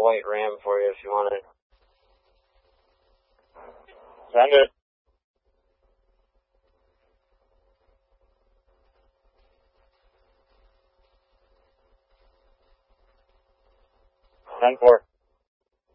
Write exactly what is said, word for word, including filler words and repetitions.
white Ram for you if you want it. Send it. ten four.